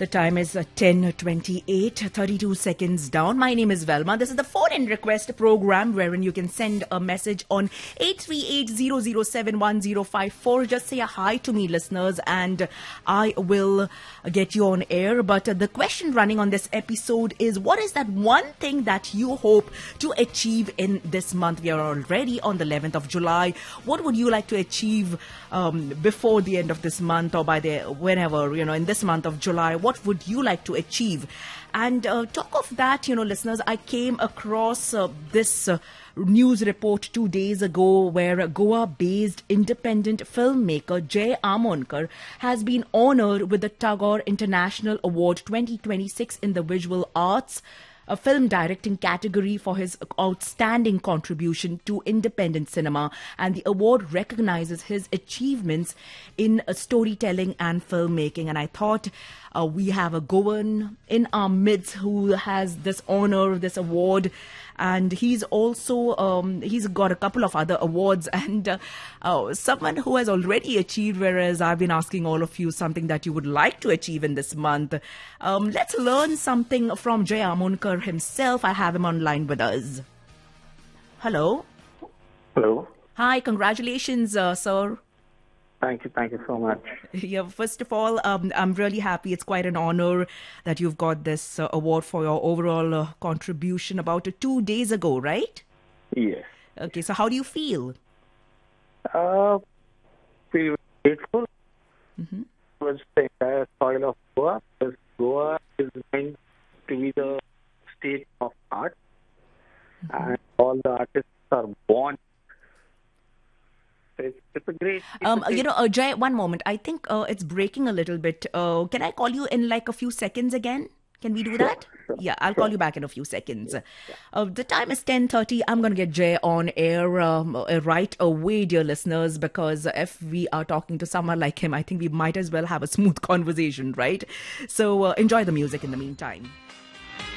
The time is 10:28, 32 seconds down. My name is Velma. This is the phone-in request program wherein you can send a message on 838-007-1054. Just say a hi to me, listeners, and I will get you on air. But the question running on this episode is, what is that one thing that you hope to achieve in this month? We are already on the 11th of July. What would you like to achieve before the end of this month, or by whenever, in this month of July? What would you like to achieve? And talk of that, listeners, I came across this news report 2 days ago where Goa-based independent filmmaker Jay Amonkar has been honored with the Tagore International Award 2026 in the Visual Arts, a film directing category, for his outstanding contribution to independent cinema. And the award recognizes his achievements in storytelling and filmmaking. And I thought we have a Goan in our midst who has this honor, this award. And he's also, he's got a couple of other awards, and someone who has already achieved, whereas I've been asking all of you something that you would like to achieve in this month. Let's learn something from Jay Amonkar himself. I have him online with us. Hello. Hello. Hi, congratulations, sir. Thank you so much. Yeah, first of all, I'm really happy. It's quite an honor that you've got this award for your overall contribution about 2 days ago, right? Yes. Okay, so how do you feel? Feel grateful Mm-hmm. towards the entire soil of Goa, because Goa is meant to be the state of art, and all the artists are born. So it's a great... Jay, one moment. I think it's breaking a little bit. Can I call you in like a few seconds again? Can we do that? Sure. Yeah, I'll call you back in a few seconds. The time is 10:30. I'm going to get Jay on air right away, dear listeners, because if we are talking to someone like him, I think we might as well have a smooth conversation, right? So enjoy the music in the meantime.